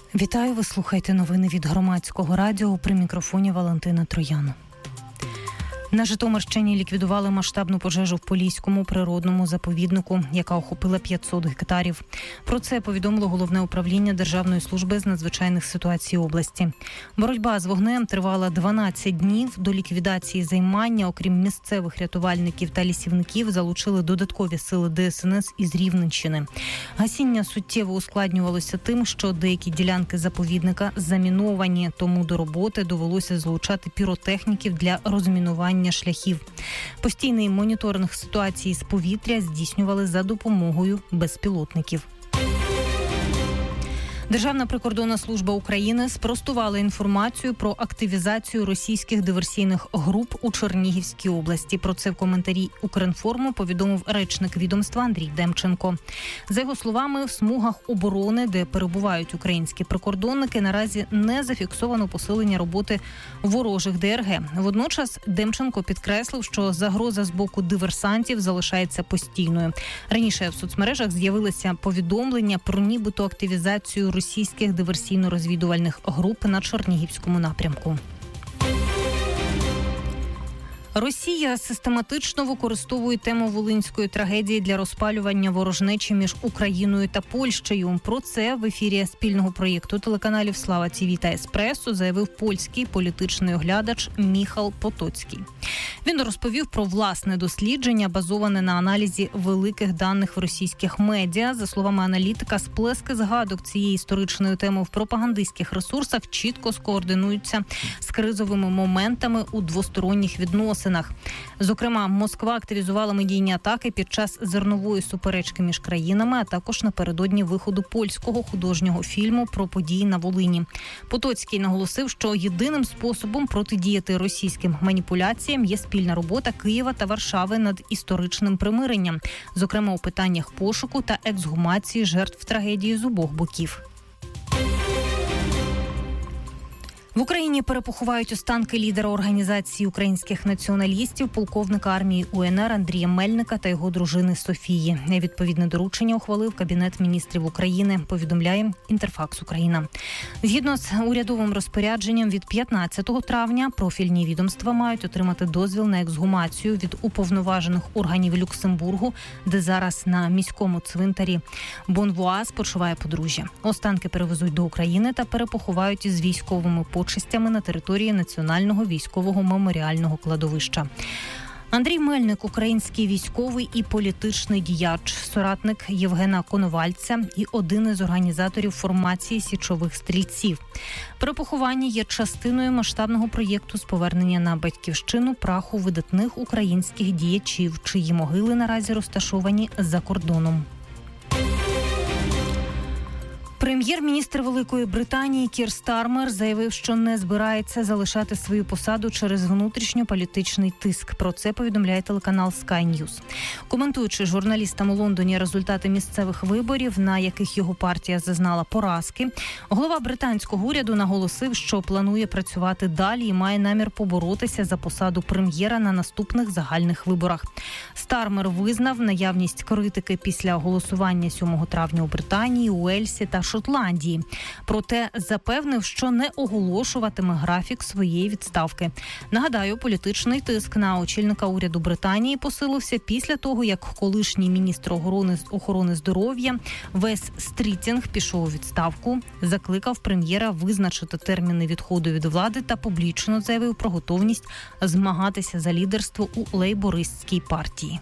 Вітаю, ви слухаєте новини від Громадського радіо, при мікрофоні Валентина Троян. На Житомирщині ліквідували масштабну пожежу в Поліському природному заповіднику, яка охопила 500 гектарів. Про це повідомило Головне управління Державної служби з надзвичайних ситуацій області. Боротьба з вогнем тривала 12 днів. До ліквідації займання, окрім місцевих рятувальників та лісівників, залучили додаткові сили ДСНС із Рівненщини. Гасіння суттєво ускладнювалося тим, що деякі ділянки заповідника заміновані, тому до роботи довелося залучати піротехніків для розмінування шляхів. Постійний моніторинг ситуації з повітря здійснювали за допомогою безпілотників. Державна прикордонна служба України спростувала інформацію про активізацію російських диверсійних груп у Чернігівській області. Про це в коментарі Укрінформу повідомив речник відомства Андрій Демченко. За його словами, в смугах оборони, де перебувають українські прикордонники, наразі не зафіксовано посилення роботи ворожих ДРГ. Водночас Демченко підкреслив, що загроза з боку диверсантів залишається постійною. Раніше в соцмережах з'явилися повідомлення про нібито активізацію російських диверсійно-розвідувальних груп на Чернігівському напрямку. Росія систематично використовує тему волинської трагедії для розпалювання ворожнечі між Україною та Польщею. Про це в ефірі спільного проєкту телеканалів «Слава ТІВІ» та «Еспресо» заявив польський політичний оглядач Міхал Потоцький. Він розповів про власне дослідження, базоване на аналізі великих даних в російських медіа. За словами аналітика, сплески згадок цієї історичної теми в пропагандистських ресурсах чітко скоординуються з кризовими моментами у двосторонніх відносинах. Зокрема, Москва активізувала медійні атаки під час зернової суперечки між країнами, а також напередодні виходу польського художнього фільму про події на Волині. Потоцький наголосив, що єдиним способом протидіяти російським маніпуляціям є спільна робота Києва та Варшави над історичним примиренням, зокрема у питаннях пошуку та ексгумації жертв трагедії з обох боків. В Україні перепоховають останки лідера організації українських націоналістів, полковника армії УНР Андрія Мельника та його дружини Софії. Відповідне доручення ухвалив Кабінет міністрів України, повідомляє Інтерфакс Україна. Згідно з урядовим розпорядженням від 15 травня профільні відомства мають отримати дозвіл на ексгумацію від уповноважених органів Люксембургу, де зараз на міському цвинтарі Бонвуа спочиває подружжя. Останки перевезуть до України та перепоховають із військовими почестями на території Національного військового меморіального кладовища. Андрій Мельник – український військовий і політичний діяч, соратник Євгена Коновальця і один із організаторів формації січових стрільців. Перепоховання є частиною масштабного проєкту з повернення на батьківщину праху видатних українських діячів, чиї могили наразі розташовані за кордоном. Прем'єр-міністр Великої Британії Кір Стармер заявив, що не збирається залишати свою посаду через внутрішньополітичний тиск. Про це повідомляє телеканал Sky News. Коментуючи журналістам у Лондоні результати місцевих виборів, на яких його партія зазнала поразки, голова британського уряду наголосив, що планує працювати далі і має намір поборотися за посаду прем'єра на наступних загальних виборах. Стармер визнав наявність критики після голосування 7 травня у Британії, Уельсі та Шотландії. Проте запевнив, що не оголошуватиме графік своєї відставки. Нагадаю, політичний тиск на очільника уряду Британії посилився після того, як колишній міністр охорони здоров'я Вес Стрітінг пішов у відставку, закликав прем'єра визначити терміни відходу від влади та публічно заявив про готовність змагатися за лідерство у лейбористській партії.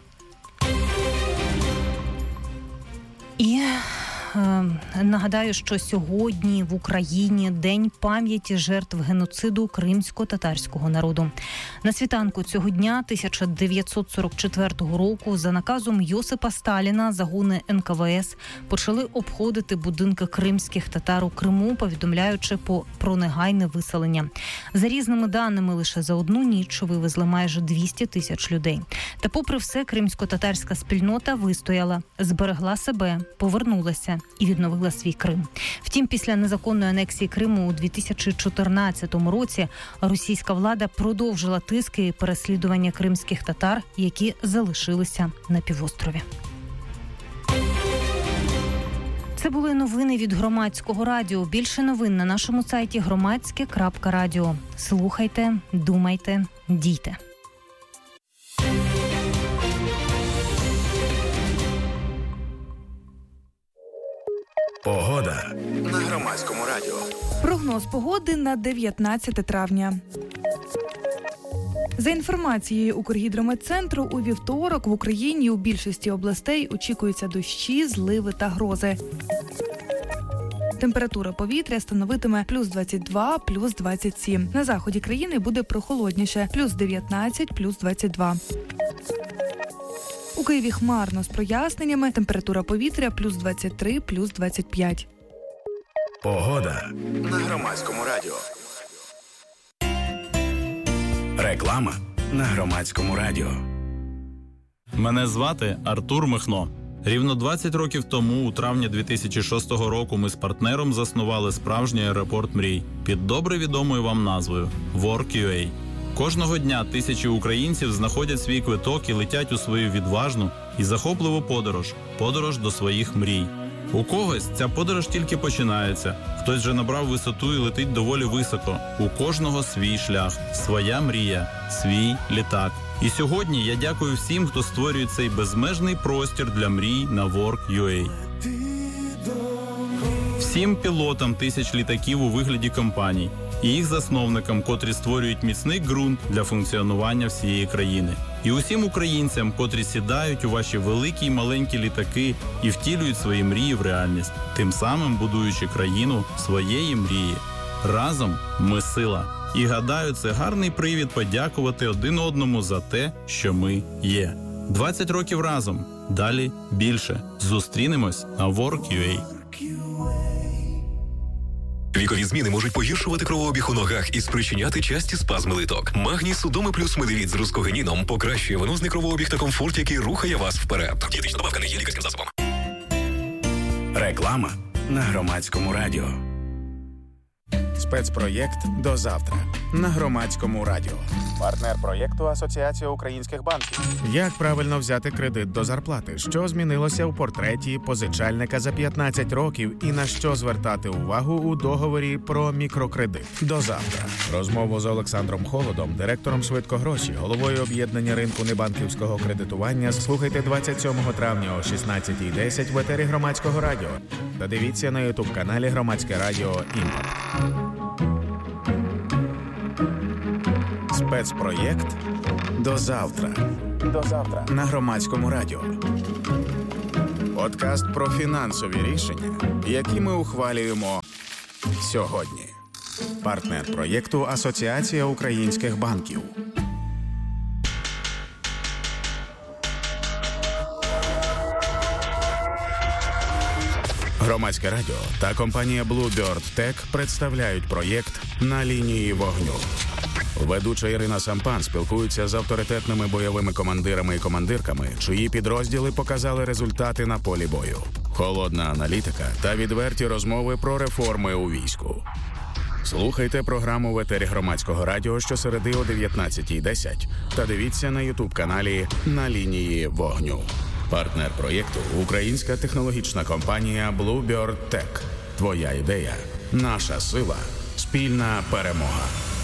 І нагадаю, що сьогодні в Україні День пам'яті жертв геноциду кримсько-татарського народу. На світанку цього дня 1944 року за наказом Йосипа Сталіна загони НКВС почали обходити будинки кримських татар у Криму, повідомляючи про негайне виселення. За різними даними, лише за одну ніч вивезли майже 200 тисяч людей. Та попри все, кримсько-татарська спільнота вистояла, зберегла себе, повернулася і відновила свій Крим. Втім, після незаконної анексії Криму у 2014 році російська влада продовжила тиски і переслідування кримських татар, які залишилися на півострові. Це були новини від Громадського радіо. Більше новин на нашому сайті громадське.радіо. Слухайте, думайте, дійте. Погода на Громадському радіо. Прогноз погоди на 19 травня. За інформацією Укргідрометцентру, у вівторок в Україні у більшості областей очікуються дощі, зливи та грози. Температура повітря становитиме плюс 22, плюс 27. На заході країни буде прохолодніше – плюс 19, плюс 22. У Києві хмарно з проясненнями, температура повітря плюс 23, плюс 25. Погода на Громадському радіо. Реклама на Громадському радіо. Мене звати Артур Михно. Рівно 20 років тому, у травні 2006 року, ми з партнером заснували справжній аеропорт мрій під добре відомою вам назвою Work.ua. Кожного дня тисячі українців знаходять свій квиток і летять у свою відважну і захопливу подорож до своїх мрій. У когось ця подорож тільки починається, хтось вже набрав висоту і летить доволі високо. У кожного свій шлях, своя мрія, свій літак. І сьогодні я дякую всім, хто створює цей безмежний простір для мрій на Work.ua. Всім пілотам тисяч літаків у вигляді компаній і їх засновникам, котрі створюють міцний ґрунт для функціонування всієї країни. І усім українцям, котрі сідають у ваші великі й маленькі літаки і втілюють свої мрії в реальність, тим самим будуючи країну своєї мрії. Разом ми сила. І гадаю, це гарний привід подякувати один одному за те, що ми є. 20 років разом. Далі більше. Зустрінемось на Work.ua. Вікові зміни можуть погіршувати кровообіг у ногах і спричиняти часті спазми литок. Магній Судоми плюс Медевіт з рускогеніном покращує венозний кровообіг та комфорт, який рухає вас вперед. Дієтична добавка не є лікарським засобом. Реклама на Громадському радіо. Спецпроєкт «До завтра» на Громадському радіо. Партнер проєкту Асоціація українських банків. Як правильно взяти кредит до зарплати? Що змінилося у портреті позичальника за 15 років і на що звертати увагу у договорі про мікрокредит? До завтра. Розмову з Олександром Холодом, директором «Швидкогроші», головою об'єднання ринку небанківського кредитування, слухайте 27 травня о 16:10 в етері Громадського радіо. Та дивіться на ютуб-каналі Громадське радіо «Імпакт». Спецпроєкт «До завтра». До завтра на Громадському радіо. Подкаст про фінансові рішення, які ми ухвалюємо сьогодні. Партнер проєкту Асоціація українських банків. Громадське радіо та компанія Bluebird Tech представляють проєкт «На лінії вогню». Ведуча Ірина Сампан спілкується з авторитетними бойовими командирами і командирками, чиї підрозділи показали результати на полі бою. Холодна аналітика та відверті розмови про реформи у війську. Слухайте програму в етері Громадського радіо щосереди о 19:10 та дивіться на ютуб-каналі «На лінії вогню». Партнер проєкту – українська технологічна компанія Bluebird Tech. Твоя ідея – наша сила, спільна перемога.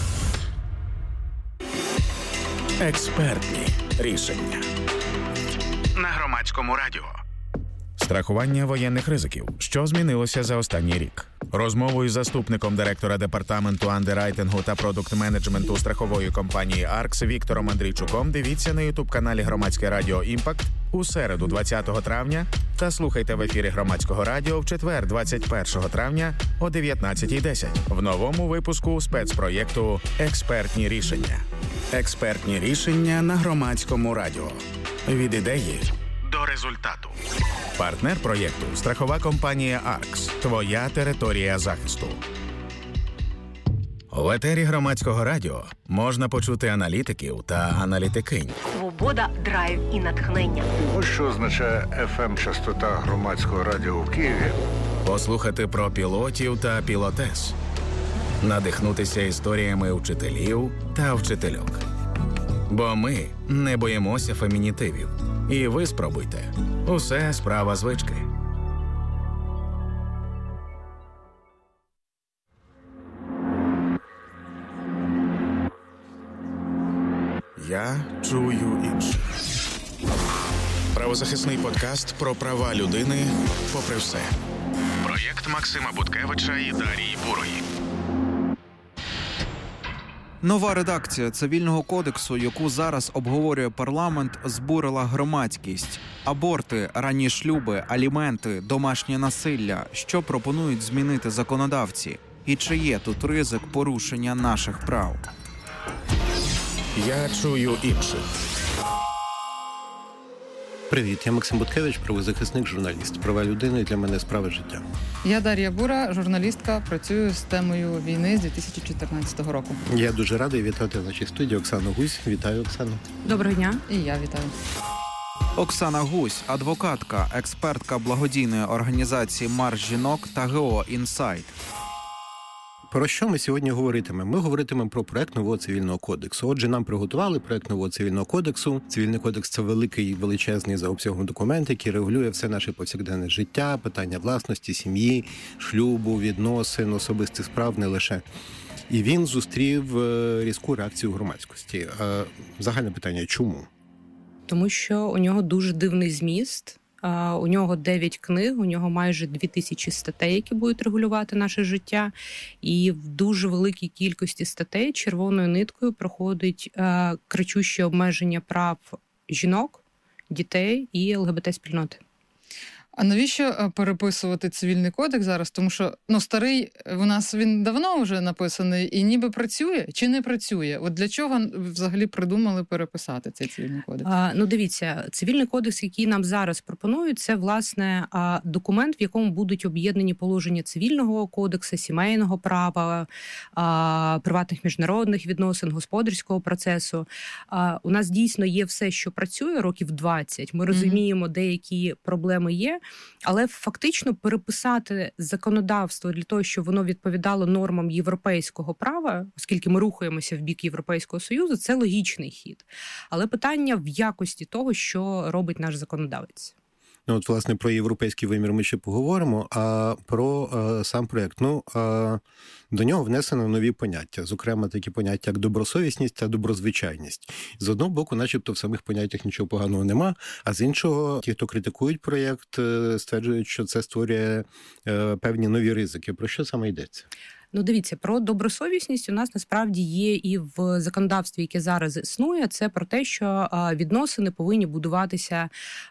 Експертні рішення на Громадському радіо. Страхування воєнних ризиків. Що змінилося за останній рік? Розмову із заступником директора департаменту андеррайтингу та продукт-менеджменту страхової компанії «Аркс» Віктором Андрійчуком дивіться на ютуб-каналі Громадське радіо «Імпакт» у середу 20 травня та слухайте в ефірі Громадського радіо в четвер 21 травня о 19:10 в новому випуску спецпроєкту «Експертні рішення». Експертні рішення на Громадському радіо. Від ідеї до результату. Партнер проєкту – страхова компанія «Аркс». Твоя територія захисту. В етері Громадського радіо можна почути аналітиків та аналітикинь. Свобода, драйв і натхнення. Ось що означає FM-частота Громадського радіо в Києві. Послухати про пілотів та пілотес. Надихнутися історіями вчителів та вчительок. Бо ми не боїмося фемінітивів. І ви спробуйте. Усе справа звички. Я чую інших. Правозахисний подкаст про права людини попри все. Проєкт Максима Буткевича і Дарії Бурої. Нова редакція Цивільного кодексу, яку зараз обговорює парламент, збурила громадськість. Аборти, ранні шлюби, аліменти, домашнє насилля. Що пропонують змінити законодавці? І чи є тут ризик порушення наших прав? Я чую інших. Привіт, я Максим Буткевич, правозахисник, журналіст. Права людини для мене справа життя. Я Дар'я Бура, журналістка, працюю з темою війни з 2014 року. Я дуже радий вітати в нашій студії Оксану Гусь. Вітаю, Оксану. Доброго дня. І я вітаю. Оксана Гусь – адвокатка, експертка благодійної організації «Марш жінок» та ГО «Інсайт». Про що ми сьогодні говоритимемо? Ми говоритимемо про проект нового цивільного кодексу. Отже, нам приготували проект нового цивільного кодексу. Цивільний кодекс – це великий, величезний за обсягом документ, який регулює все наше повсякденне життя, питання власності, сім'ї, шлюбу, відносин, особистих справ, не лише. І він зустрів різку реакцію громадськості. Загальне питання – чому? Тому що у нього дуже дивний зміст. У нього 9 книг, у нього майже 2000 статей, які будуть регулювати наше життя. І в дуже великій кількості статей червоною ниткою проходить кричуще обмеження прав жінок, дітей і ЛГБТ-спільноти. А навіщо переписувати цивільний кодекс зараз? Тому що старий у нас він давно вже написаний і ніби працює чи не працює? От для чого взагалі придумали переписати цей цивільний кодекс? Дивіться, цивільний кодекс, який нам зараз пропонують, це, власне, документ, в якому будуть об'єднані положення цивільного кодексу, сімейного права, приватних міжнародних відносин, господарського процесу. У нас дійсно є все, що працює років 20. Ми розуміємо, деякі проблеми є. Але фактично переписати законодавство для того, щоб воно відповідало нормам європейського права, оскільки ми рухаємося в бік Європейського Союзу, це логічний хід. Але питання в якості того, що робить наш законодавець. От, власне, про європейський вимір ми ще поговоримо, а про сам проєкт. До нього внесено нові поняття, зокрема такі поняття, як добросовісність та доброзвичайність. З одного боку, начебто, в самих поняттях нічого поганого нема, а з іншого, ті, хто критикують проєкт, стверджують, що це створює певні нові ризики. Про що саме йдеться? Дивіться, про добросовісність у нас насправді є і в законодавстві, яке зараз існує. Це про те, що відносини повинні будуватися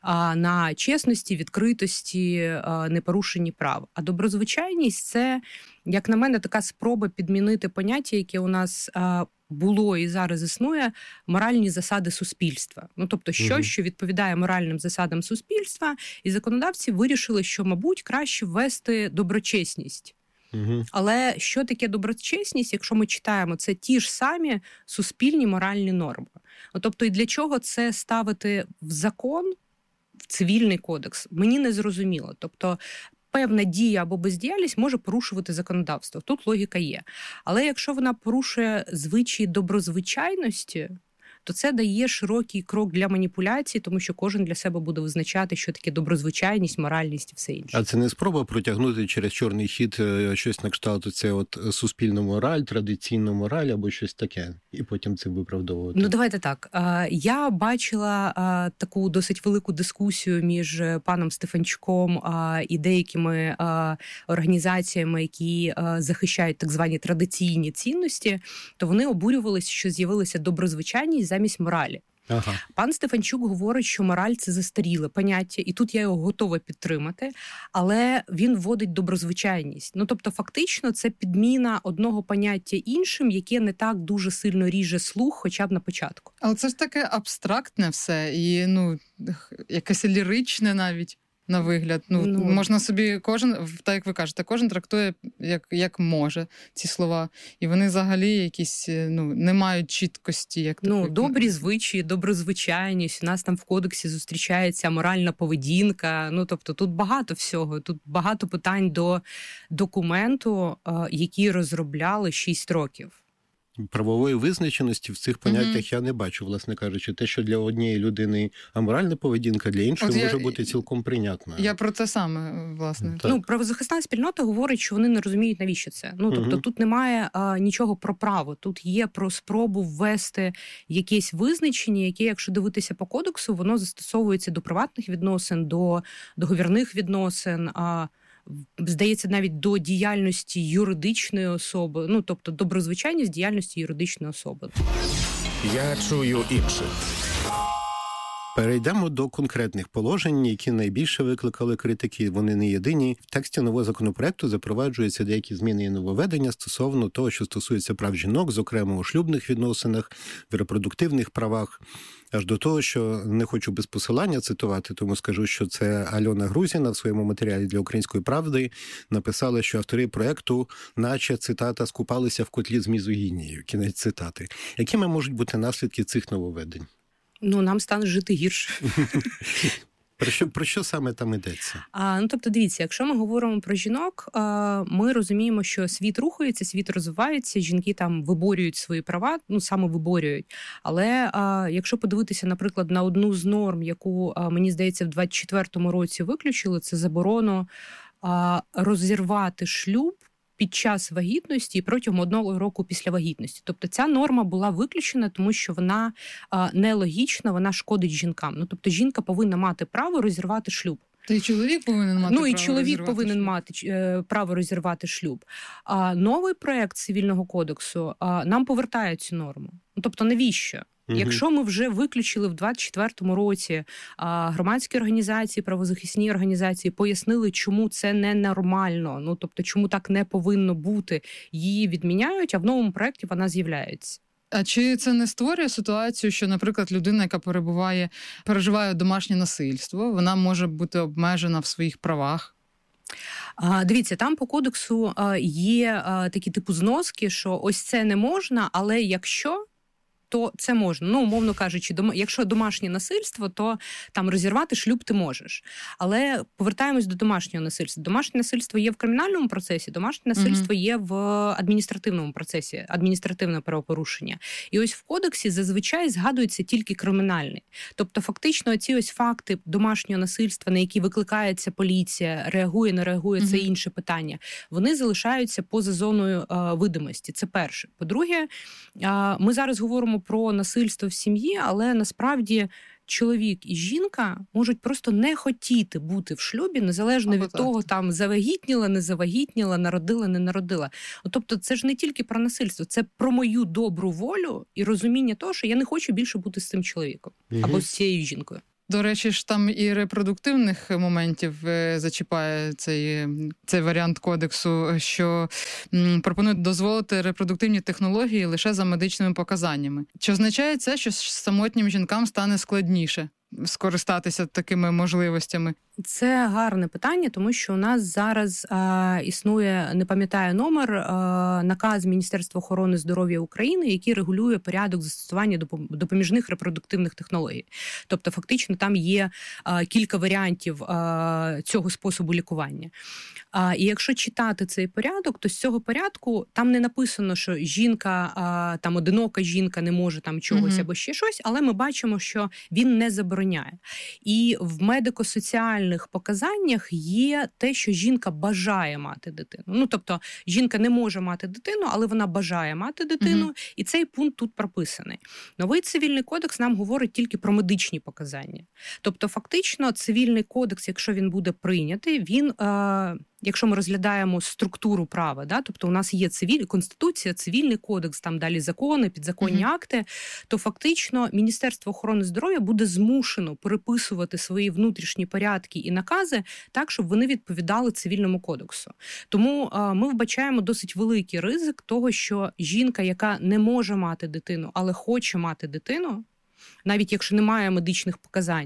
на чесності, відкритості, непорушенні прав. А доброзвичайність – це, як на мене, така спроба підмінити поняття, яке у нас було і зараз існує, моральні засади суспільства. Тобто щось, що відповідає моральним засадам суспільства, і законодавці вирішили, що, мабуть, краще ввести доброчесність. Але що таке доброчесність, якщо ми читаємо, це ті ж самі суспільні моральні норми. Тобто і для чого це ставити в закон, в цивільний кодекс, мені не зрозуміло. Тобто певна дія або бездіяльність може порушувати законодавство. Тут логіка є. Але якщо вона порушує звичаї доброзвичайності, то це дає широкий крок для маніпуляцій, тому що кожен для себе буде визначати, що таке доброзвичайність, моральність і все інше. А це не спроба протягнути через чорний хід щось на кшталт, це суспільну мораль, традиційну мораль або щось таке, і потім це виправдовувати? Давайте так. Я бачила таку досить велику дискусію між паном Стефанчуком і деякими організаціями, які захищають так звані традиційні цінності, то вони обурювалися, що з'явилася доброзвичайність замість моралі. Ага. Пан Стефанчук говорить, що мораль – це застаріле поняття, і тут я його готова підтримати, але він вводить доброзвичайність. Тобто, фактично, це підміна одного поняття іншим, яке не так дуже сильно ріже слух, хоча б на початку. Але це ж таке абстрактне все, і, якесь ліричне навіть. На вигляд. Можна собі так як ви кажете, кожен трактує як може ці слова. І вони взагалі якісь, не мають чіткості. Як добрі звичаї, доброзвичайність. У нас там в кодексі зустрічається моральна поведінка. Тобто тут багато всього. Тут багато питань до документу, який розробляли 6 років. Правової визначеності в цих поняттях я не бачу, власне кажучи. Те, що для однієї людини аморальна поведінка, для іншої може бути цілком прийнятною. Я про це саме, власне. Правозахисна спільнота говорить, що вони не розуміють, навіщо це. Тобто тут немає нічого про право. Тут є про спробу ввести якесь визначення, яке, якщо дивитися по кодексу, воно застосовується до приватних відносин, до договірних відносин, здається, навіть до діяльності юридичної особи, тобто доброзвичайність діяльності юридичної особи. Я чую інших. Перейдемо до конкретних положень, які найбільше викликали критики. Вони не єдині. В тексті нового законопроекту запроваджуються деякі зміни і нововведення стосовно того, що стосується прав жінок, зокрема у шлюбних відносинах, в репродуктивних правах. Аж до того, що не хочу без посилання цитувати, тому скажу, що це Альона Грузіна в своєму матеріалі для «Української правди» написала, що автори проекту, наче, цитата, скупалися в котлі з мізогінією. Кінець цитати. Якими можуть бути наслідки цих нововведень? Нам стане жити гірше. Про що саме там йдеться? Тобто, дивіться, якщо ми говоримо про жінок, ми розуміємо, що світ рухається, світ розвивається, жінки там виборюють свої права, саме виборюють. Але якщо подивитися, наприклад, на одну з норм, яку, мені здається, в 24-му році виключили, це заборону розірвати шлюб під час вагітності і протягом 1 року після вагітності. Тобто ця норма була виключена, тому що вона нелогічна, вона шкодить жінкам. Тобто жінка повинна мати право розірвати шлюб. Та й чоловік повинен мати право розірвати шлюб. Новий проект Цивільного кодексу нам повертає цю норму. Тобто навіщо? Якщо ми вже виключили в 24-му році громадські організації, правозахисні організації, пояснили, чому це ненормально, тобто чому так не повинно бути, її відміняють, а в новому проєкті вона з'являється. А чи це не створює ситуацію, що, наприклад, людина, яка переживає домашнє насильство, вона може бути обмежена в своїх правах? Дивіться, там по кодексу є такі типу зноски, що ось це не можна, але якщо... то це можна. Умовно кажучи, якщо домашнє насильство, то там розірвати шлюб ти можеш. Але повертаємось до домашнього насильства. Домашнє насильство є в кримінальному процесі, домашнє насильство є в адміністративному процесі, адміністративне правопорушення. І ось в кодексі зазвичай згадується тільки кримінальний. Тобто фактично ці ось факти домашнього насильства, на які викликається поліція, реагує, не реагує, це інше питання. Вони залишаються поза зоною видимості. Це перше. По-друге, ми зараз говоримо про насильство в сім'ї, але насправді чоловік і жінка можуть просто не хотіти бути в шлюбі, незалежно від того, там завагітніла, не завагітніла, народила, не народила. Тобто це ж не тільки про насильство, це про мою добру волю і розуміння того, що я не хочу більше бути з цим чоловіком або з цією жінкою. До речі, ж там і репродуктивних моментів зачіпає цей варіант кодексу, що пропонують дозволити репродуктивні технології лише за медичними показаннями. Чи означає це, що самотнім жінкам стане складніше скористатися такими можливостями? Це гарне питання, тому що у нас зараз існує, не пам'ятаю номер, наказ Міністерства охорони здоров'я України, який регулює порядок застосування допоміжних репродуктивних технологій. Тобто фактично там є кілька варіантів цього способу лікування. І якщо читати цей порядок, то з цього порядку там не написано, що жінка, там одинока жінка не може там чогось або ще щось, але ми бачимо, що він не забороняє. І в медико-соціальних показаннях є те, що жінка бажає мати дитину. Тобто жінка не може мати дитину, але вона бажає мати дитину, і цей пункт тут прописаний. Новий цивільний кодекс нам говорить тільки про медичні показання. Тобто фактично цивільний кодекс, якщо він буде прийнятий, він... Якщо ми розглядаємо структуру права, тобто у нас є Конституція, цивільний кодекс, там далі закони, підзаконні акти, то фактично Міністерство охорони здоров'я буде змушено переписувати свої внутрішні порядки і накази так, щоб вони відповідали цивільному кодексу. Тому ми вбачаємо досить великий ризик того, що жінка, яка не може мати дитину, але хоче мати дитину, навіть якщо немає медичних показань,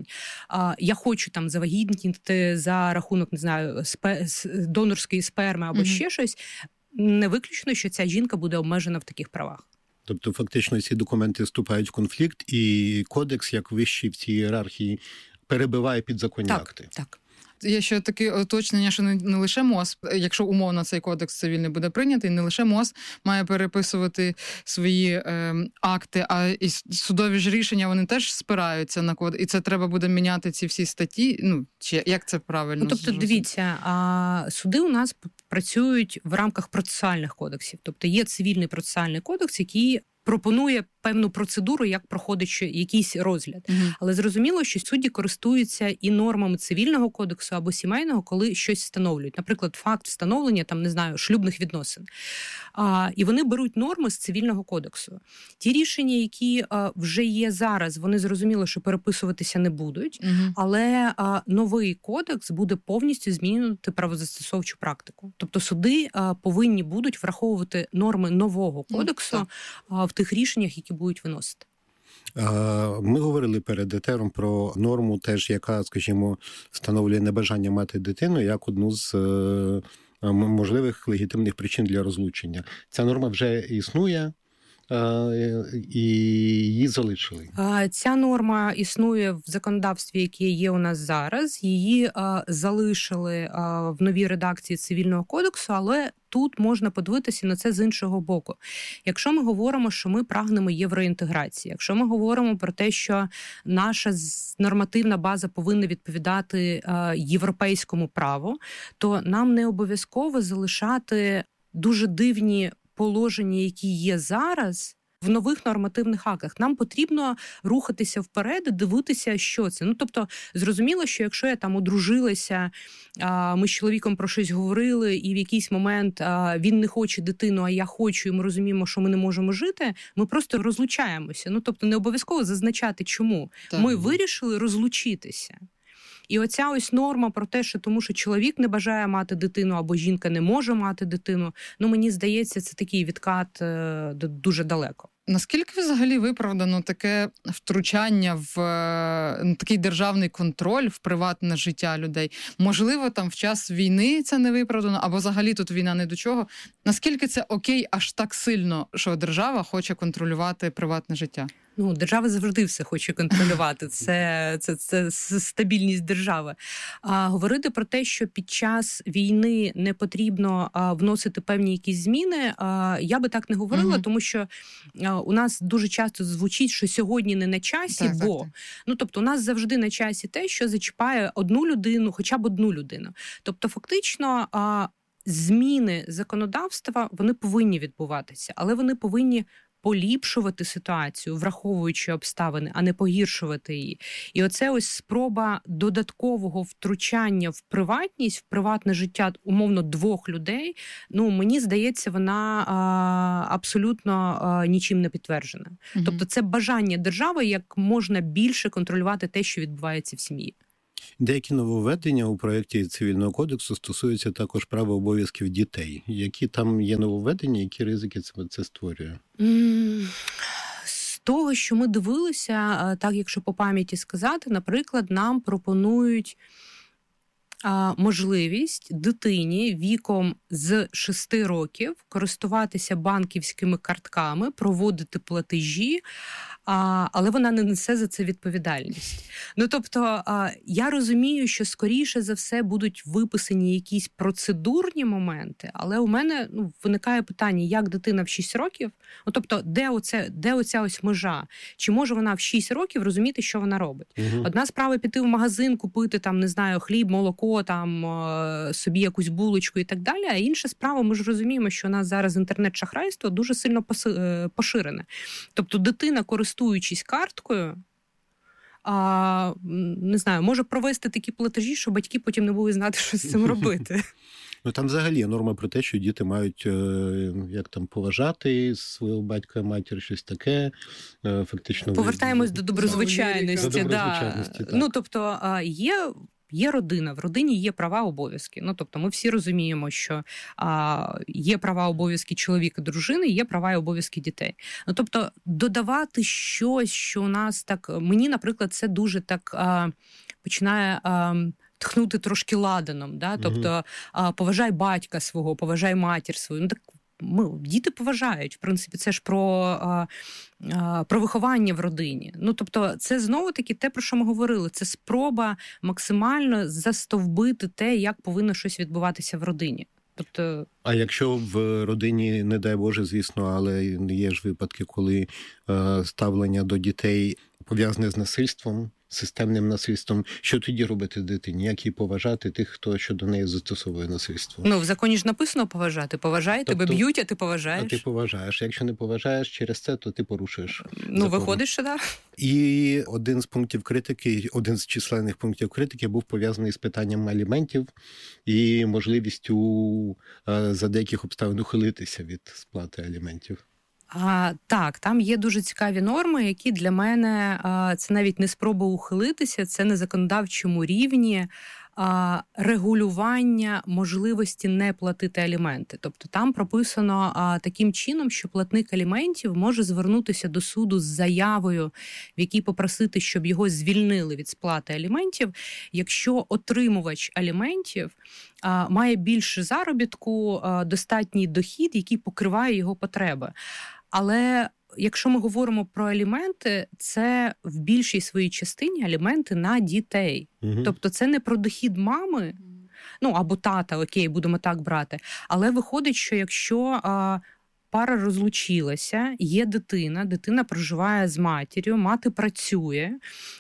я хочу там завагітніти за рахунок, не знаю, донорської сперми або ще щось, не виключно, що ця жінка буде обмежена в таких правах. Тобто фактично ці документи вступають в конфлікт, і кодекс, як вищий в цій ієрархії, перебиває підзаконні акти. Так. Є ще таке уточнення, що не лише МОЗ, якщо умовно цей кодекс цивільний буде прийнятий, не лише МОЗ має переписувати свої акти, а і судові ж рішення, вони теж спираються на код. І це треба буде міняти ці всі статті. Ну, чи як це правильно? Ну, тобто, дивіться, суди у нас працюють в рамках процесуальних кодексів. Тобто є цивільний процесуальний кодекс, який пропонує певну процедуру, як проходить якийсь розгляд. Але зрозуміло, що судді користуються і нормами цивільного кодексу або сімейного, коли щось встановлюють. Наприклад, факт встановлення, там, не знаю, шлюбних відносин. І вони беруть норми з цивільного кодексу. Ті рішення, які вже є зараз, вони зрозуміло, що переписуватися не будуть, але новий кодекс буде повністю змінювати правозастосовчу практику. Тобто суди повинні будуть враховувати норми нового кодексу в тих рішеннях, які будуть виносити. Ми говорили перед етером про норму теж, яка, скажімо, встановлює небажання мати дитину як одну з можливих легітимних причин для розлучення. Ця норма вже існує, і її залишили. Ця норма існує в законодавстві, яке є у нас зараз. Її залишили в новій редакції Цивільного кодексу, але тут можна подивитися на це з іншого боку. Якщо ми говоримо, що ми прагнемо євроінтеграції, якщо ми говоримо про те, що наша нормативна база повинна відповідати європейському праву, то нам не обов'язково залишати дуже дивні положення, які є зараз, в нових нормативних актах. Нам потрібно рухатися вперед і дивитися, що це. Ну, тобто, зрозуміло, що якщо я там одружилася, ми з чоловіком про щось говорили, і в якийсь момент він не хоче дитину, а я хочу, і ми розуміємо, що ми не можемо жити, ми просто розлучаємося. Ну, тобто, не обов'язково зазначати, чому. Так. Ми вирішили розлучитися. І оця ось норма про те, що тому що чоловік не бажає мати дитину або жінка не може мати дитину, ну мені здається, це такий відкат дуже далеко. Наскільки взагалі виправдано таке втручання в такий державний контроль в приватне життя людей? Можливо, там в час війни це не виправдано, або взагалі тут війна не до чого. Наскільки це окей аж так сильно, що держава хоче контролювати приватне життя? Ну, держава завжди все хоче контролювати. Це стабільність держави. Говорити про те, що під час війни не потрібно вносити певні якісь зміни, я би так не говорила, тому що у нас дуже часто звучить, що сьогодні не на часі, так. Ну, тобто у нас завжди на часі те, що зачіпає одну людину, хоча б одну людину. Тобто фактично зміни законодавства, вони повинні відбуватися, але вони повинні поліпшувати ситуацію, враховуючи обставини, а не погіршувати її. І оце ось спроба додаткового втручання в приватність, в приватне життя умовно двох людей, ну, мені здається, вона абсолютно нічим не підтверджена. Тобто це бажання держави, як можна більше контролювати те, що відбувається в сім'ї. Деякі нововведення у проєкті Цивільного кодексу стосуються також права обов'язків дітей. Які там є нововведення, які ризики це створює? З того, що ми дивилися, так якщо по пам'яті сказати, наприклад, нам пропонують можливість дитині віком з 6 років користуватися банківськими картками, проводити платежі, але вона не несе за це відповідальність. Ну, тобто, я розумію, що скоріше за все будуть виписані якісь процедурні моменти, але у мене виникає питання, як дитина в 6 років, ну, тобто, де оця ось межа? Чи може вона в 6 років розуміти, що вона робить? Одна справа піти в магазин, купити там, не знаю, хліб, молоко, там собі якусь булочку і так далі, а інша справа, ми ж розуміємо, що у нас зараз інтернет-шахрайство дуже сильно поширене. Тобто, дитина, користуючись карткою, не знаю, може провести такі платежі, що батьки потім не будуть знати, що з цим робити. Ну, там взагалі є норма про те, що діти мають поважати свого батька, матір, щось таке. Фактично. Повертаємось до доброзвичайності. Ну, тобто, є родина, в родині є права, обов'язки. Ну, тобто, ми всі розуміємо, що є права, обов'язки чоловіка, дружини, є права і обов'язки дітей. Ну, тобто, додавати щось, що у нас так... Мені, наприклад, це дуже так починає... тхнути трошки ладаном, да? Тобто поважай батька свого, поважай матір свою. Ну, так діти поважають. В принципі, це ж про виховання в родині. Ну, тобто, це знову-таки те, про що ми говорили. Це спроба максимально застовбити те, як повинно щось відбуватися в родині. Тобто... А якщо в родині, не дай Боже, звісно, але є ж випадки, коли ставлення до дітей пов'язане з насильством, системним насильством, що тоді робити дитині? Як її поважати тих, хто щодо неї застосовує насильство? Ну, в законі ж написано поважати. Поважай, тебе б'ють, а ти поважаєш. А ти поважаєш. Якщо не поважаєш через це, то ти порушуєш закон. Виходить, що так. І один з пунктів критики, один з численних пунктів критики був пов'язаний з питанням аліментів і можливістю за деяких обставин ухилитися від сплати аліментів. Так, там є дуже цікаві норми, які для мене це навіть не спроба ухилитися, це на законодавчому рівні регулювання можливості не платити аліменти. Тобто там прописано таким чином, що платник аліментів може звернутися до суду з заявою, в якій попросити, щоб його звільнили від сплати аліментів, якщо отримувач аліментів має більше заробітку, достатній дохід, який покриває його потреби. Але якщо ми говоримо про аліменти, це в більшій своїй частині аліменти на дітей. Угу. Тобто це не про дохід мами, або тата, окей, будемо так брати. Але виходить, що якщо пара розлучилася, є дитина проживає з матір'ю, мати працює,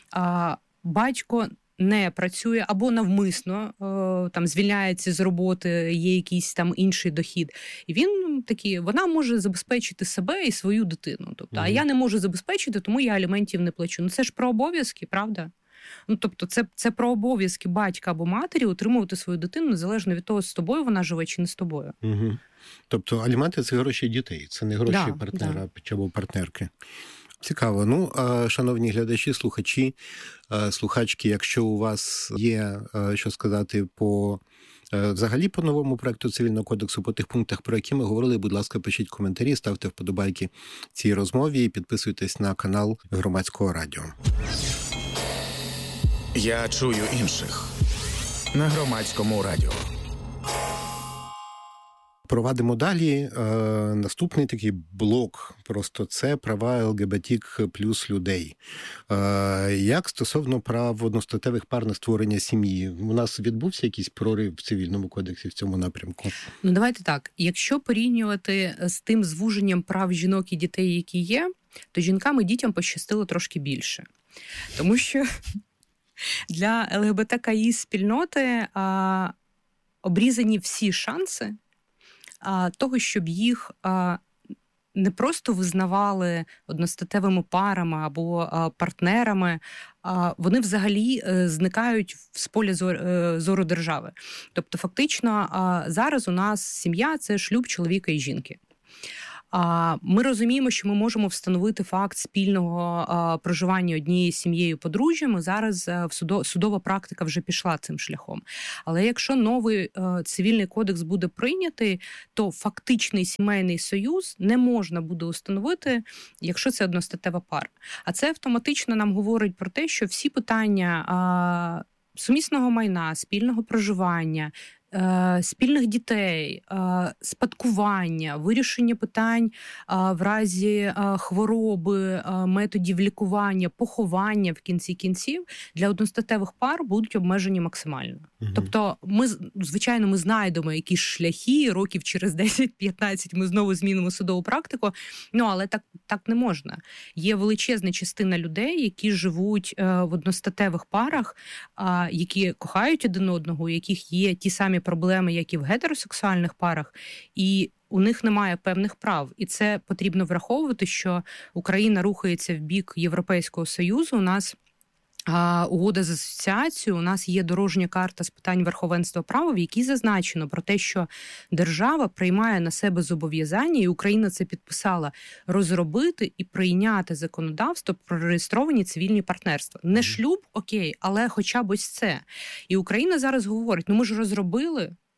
батько не працює або навмисно там звільняється з роботи, є якийсь там інший дохід. І вона може забезпечити себе і свою дитину. Тобто, а я не можу забезпечити, тому я аліментів не плачу. Ну це ж про обов'язки, правда? Тобто це про обов'язки батька або матері утримувати свою дитину, незалежно від того, з тобою вона живе чи не з тобою. Угу. Тобто аліменти – це гроші дітей, це не гроші партнера або партнерки. Цікаво. Шановні глядачі, слухачі, слухачки, якщо у вас є що сказати взагалі по новому проекту Цивільного кодексу, по тих пунктах, про які ми говорили, будь ласка, пишіть коментарі, ставте вподобайки цій розмові і підписуйтесь на канал Громадського радіо. Я чую інших на Громадському радіо. Провадимо далі. Наступний такий блок, просто це права ЛГБТК плюс людей. Як стосовно прав одностатевих пар на створення сім'ї? У нас відбувся якийсь прорив в Цивільному кодексі в цьому напрямку? Давайте так. Якщо порівнювати з тим звуженням прав жінок і дітей, які є, то жінкам і дітям пощастило трошки більше. Тому що для ЛГБТКІ спільноти обрізані всі шанси того, щоб їх не просто визнавали одностатевими парами або партнерами, вони взагалі зникають з поля зору держави. Тобто фактично зараз у нас сім'я – це шлюб чоловіка і жінки. Ми розуміємо, що ми можемо встановити факт спільного проживання однією сім'єю подружжями. Зараз судова практика вже пішла цим шляхом. Але якщо новий цивільний кодекс буде прийнятий, то фактичний сімейний союз не можна буде установити, якщо це одностатева пара. А це автоматично нам говорить про те, що всі питання сумісного майна, спільного проживання, спільних дітей, спадкування, вирішення питань в разі хвороби, методів лікування, поховання в кінці кінців для одностатевих пар будуть обмежені максимально. Угу. Тобто ми знайдемо якісь шляхи, років через 10-15 ми знову змінимо судову практику, але так не можна. Є величезна частина людей, які живуть в одностатевих парах, які кохають один одного, у яких є ті самі проблеми, як і в гетеросексуальних парах, і у них немає певних прав. І це потрібно враховувати, що Україна рухається в бік Європейського Союзу. У нас угода з асоціацією, у нас є дорожня карта з питань верховенства права, в якій зазначено про те, що держава приймає на себе зобов'язання, і Україна це підписала, розробити і прийняти законодавство про реєстровані цивільні партнерства. Не шлюб, окей, але хоча б ось це. І Україна зараз говорить, ми ж розробили,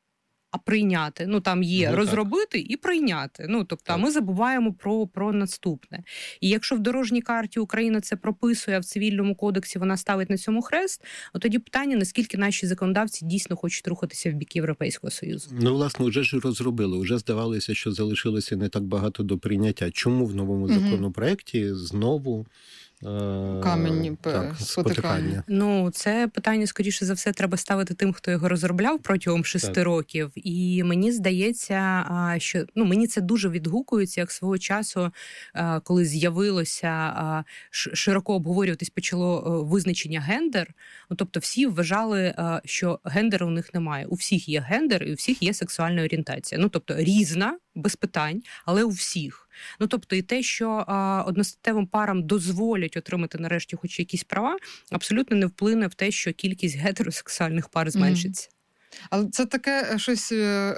а прийняти. Ну, там є розробити і прийняти. Ну, тобто, а ми забуваємо про наступне. І якщо в дорожній карті Україна це прописує, а в цивільному кодексі вона ставить на цьому хрест, тоді питання, наскільки наші законодавці дійсно хочуть рухатися в бік Європейського Союзу. Ну, власне, вже ж розробили. Вже здавалося, що залишилося не так багато до прийняття. Чому в новому законопроекті знову камінь спотикання? Ну, це питання, скоріше за все, треба ставити тим, хто його розробляв протягом 6 років. І мені здається, що мені це дуже відгукується, як свого часу, коли з'явилося, широко обговорюватись почало визначення гендер. Ну, тобто всі вважали, що гендеру у них немає. У всіх є гендер і у всіх є сексуальна орієнтація. Ну, тобто різна, без питань, але у всіх. Ну, тобто і те, що одностатевим парам дозволять отримати нарешті хоч якісь права, абсолютно не вплине в те, що кількість гетеросексуальних пар зменшиться. Але це таке щось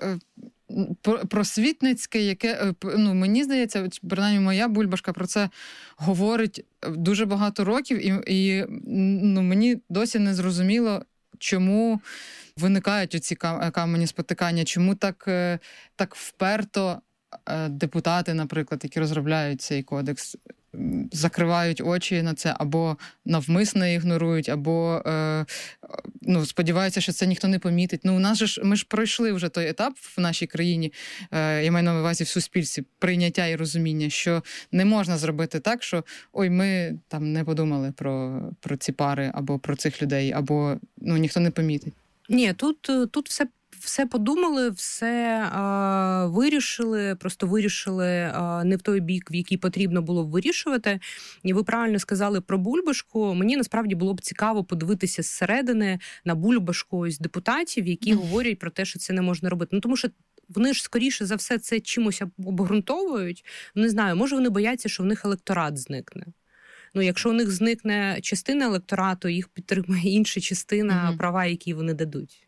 просвітницьке, яке, мені здається, принаймні моя бульбашка про це говорить дуже багато років, і мені досі не зрозуміло, чому виникають оці камені спотикання, чому так вперто депутати, наприклад, які розробляють цей кодекс, закривають очі на це, або навмисно ігнорують, або сподіваються, що це ніхто не помітить. У нас ми ж пройшли вже той етап в нашій країні, я маю на увазі в суспільстві, прийняття і розуміння, що не можна зробити так, що ми там не подумали про ці пари, або про цих людей, або ніхто не помітить. Ні, тут все подумали, все вирішили, просто вирішили не в той бік, в який потрібно було вирішувати. І ви правильно сказали про бульбашку. Мені насправді було б цікаво подивитися зсередини на бульбашку ось депутатів, які говорять про те, що це не можна робити. Тому що вони ж, скоріше за все, це чимось обґрунтовують. Не знаю, може вони бояться, що в них електорат зникне. Якщо у них зникне частина електорату, їх підтримує інша частина права, які вони дадуть.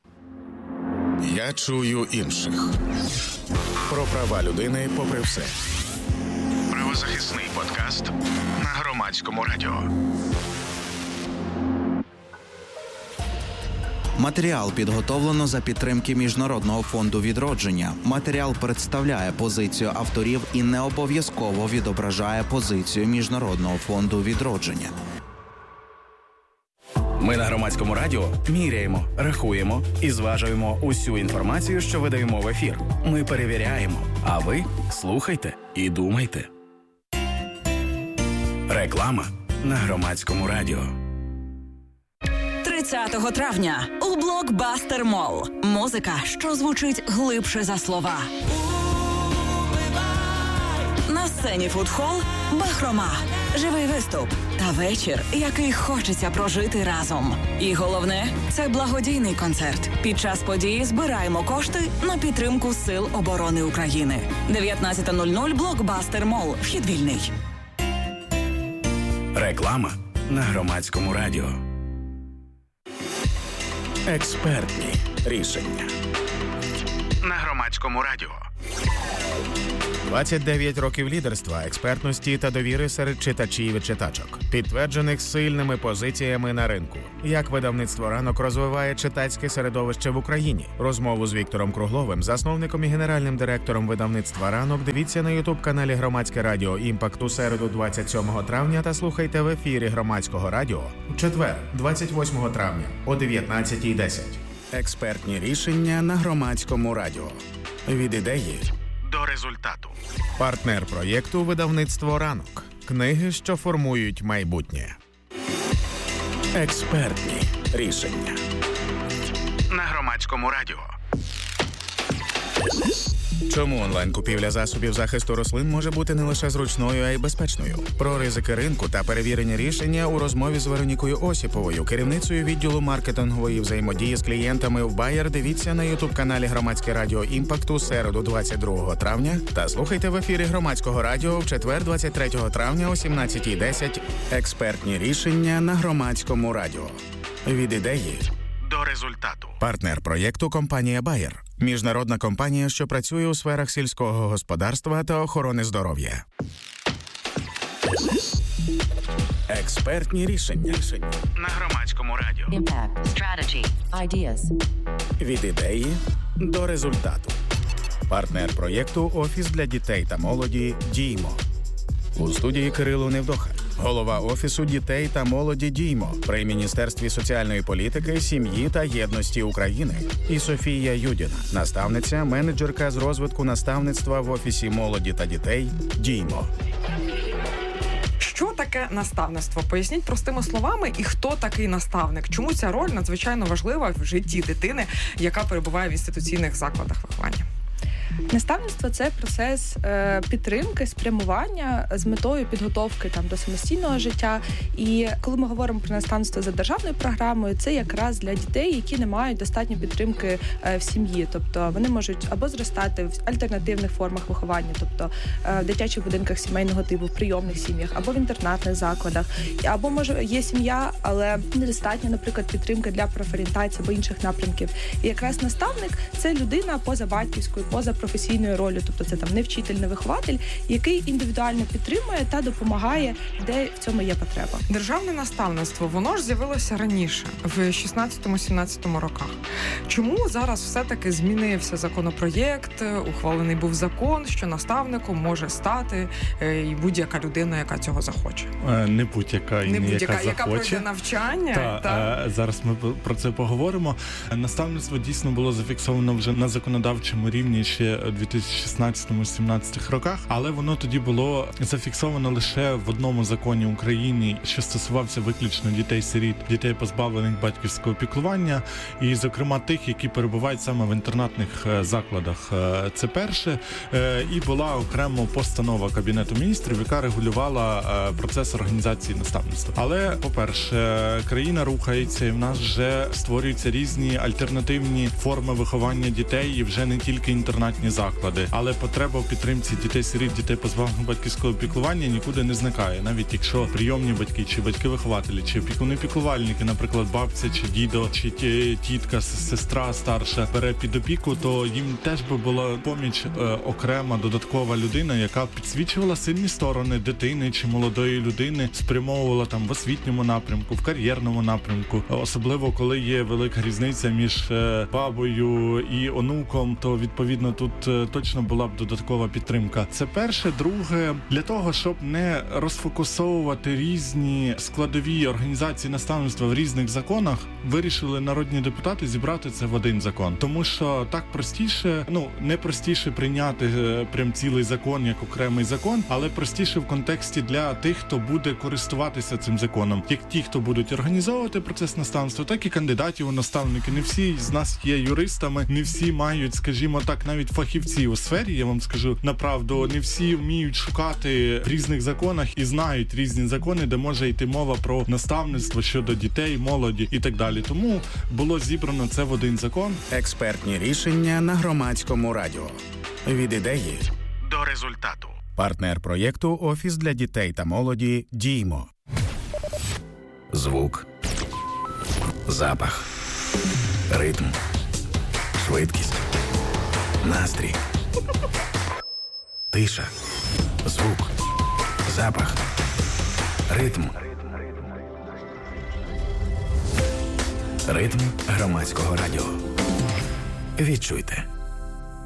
Я чую інших. Про права людини попри все. Правозахисний подкаст на Громадському радіо. Матеріал підготовлено за підтримки Міжнародного фонду відродження. Матеріал представляє позицію авторів і не обов'язково відображає позицію Міжнародного фонду відродження. Ми на Громадському радіо міряємо, рахуємо і зважуємо усю інформацію, що видаємо в ефір. Ми перевіряємо, а ви слухайте і думайте. Реклама на Громадському радіо. 30 травня у Блокбастер Молл. Музика, що звучить глибше за слова. На сцені фудхол «Бахрома». Живий виступ та вечір, який хочеться прожити разом. І головне – це благодійний концерт. Під час події збираємо кошти на підтримку Сил оборони України. 19:00 Блокбастер Молл. Вхід вільний. Реклама на Громадському радіо. Експертні рішення. На Громадському радіо. 29 років лідерства, експертності та довіри серед читачів і читачок, підтверджених сильними позиціями на ринку. Як видавництво «Ранок» розвиває читацьке середовище в Україні. Розмову з Віктором Кругловим, засновником і генеральним директором видавництва «Ранок», дивіться на ютуб-каналі «Громадське радіо Імпакт» у середу 27 травня та слухайте в ефірі Громадського радіо у четвер, 28 травня о 19:10. Експертні рішення на Громадському радіо. Від ідеї до результату. Партнер проєкту видавництво «Ранок». Книги, що формують майбутнє. Експертні рішення. На Громадському радіо. Чому онлайн-купівля засобів захисту рослин може бути не лише зручною, а й безпечною? Про ризики ринку та перевірені рішення у розмові з Веронікою Осіповою, керівницею відділу маркетингової взаємодії з клієнтами в Bayer, дивіться на ютуб-каналі Громадське радіо Імпакт у середу 22 травня та слухайте в ефірі Громадського радіо в четвер 23 травня о 17:10. Експертні рішення на Громадському радіо. Від ідеї до результату. Партнер проєкту – компанія Bayer. Міжнародна компанія, що працює у сферах сільського господарства та охорони здоров'я. Експертні рішення. На Громадському радіо. Impact. Strategy. Ideas. Від ідеї до результату. Партнер проєкту «Офіс для дітей та молоді» «Діймо». У студії Кирило Невдоха, голова Офісу дітей та молоді «Діймо» при Міністерстві соціальної політики, сім'ї та єдності України. І Софія Юдіна, наставниця, менеджерка з розвитку наставництва в Офісі молоді та дітей «Діймо». Що таке наставництво? Поясніть простими словами, і хто такий наставник? Чому ця роль надзвичайно важлива в житті дитини, яка перебуває в інституційних закладах виховання? Наставництво – це процес підтримки, спрямування з метою підготовки до самостійного життя. І коли ми говоримо про наставництво за державною програмою, це якраз для дітей, які не мають достатньо підтримки в сім'ї. Тобто вони можуть або зростати в альтернативних формах виховання, тобто в дитячих будинках сімейного типу, в прийомних сім'ях, або в інтернатних закладах. Або, може, є сім'я, але недостатньо, наприклад, підтримки для профорієнтації або інших напрямків. І якраз наставник – це людина поза батьківською, поза професійною ролью, тобто це не вчитель, не вихователь, який індивідуально підтримує та допомагає, де в цьому є потреба. Державне наставництво, воно ж з'явилося раніше, в 16-17 роках. Чому зараз все-таки змінився законопроєкт, ухвалений був закон, що наставником може стати і будь-яка людина, яка цього захоче? Не будь-яка, і не будь-яка, яка пройде навчання. Зараз ми про це поговоримо. Наставництво дійсно було зафіксовано вже на законодавчому рівні ще у 2016-17 роках, але воно тоді було зафіксовано лише в одному законі України, що стосувався виключно дітей-сиріт, дітей, позбавлених батьківського піклування, і, зокрема, тих, які перебувають саме в інтернатних закладах. Це перше. І була окремо постанова Кабінету міністрів, яка регулювала процес організації наставництва. Але, по-перше, країна рухається, і в нас вже створюються різні альтернативні форми виховання дітей, і вже не тільки інтернатні заклади, але потреба в підтримці дітей-сиріт, дітей позбавлених батьківського піклування нікуди не зникає. Навіть якщо прийомні батьки, чи батьки-вихователі, чи опікуни-піклувальники, наприклад, бабця, чи дідо, чи тітка, сестра старша бере під опіку, то їм теж би була поміч окрема, додаткова людина, яка підсвічувала сильні сторони дитини чи молодої людини, спрямовувала в освітньому напрямку, в кар'єрному напрямку. Особливо, коли є велика різниця між бабою і онуком, то відповідно тут точно була б додаткова підтримка. Це перше. Друге, для того, щоб не розфокусовувати різні складові організації наставництва в різних законах, вирішили народні депутати зібрати це в один закон. Тому що так простіше, не простіше прийняти прям цілий закон як окремий закон, але простіше в контексті для тих, хто буде користуватися цим законом. Як ті, хто будуть організовувати процес наставництва, так і кандидатів у наставники. Не всі з нас є юристами, не всі мають, скажімо так, навіть фахівці у сфері, я вам скажу направду, не всі вміють шукати в різних законах і знають різні закони, де може йти мова про наставництво щодо дітей, молоді і так далі. Тому було зібрано це в один закон. Експертні рішення на Громадському радіо. Від ідеї до результату. Партнер проєкту «Офіс для дітей та молоді» «Діймо». Звук, запах, ритм, швидкість, настрій, тиша, звук, запах, ритм. Ритм Громадського радіо. Відчуйте.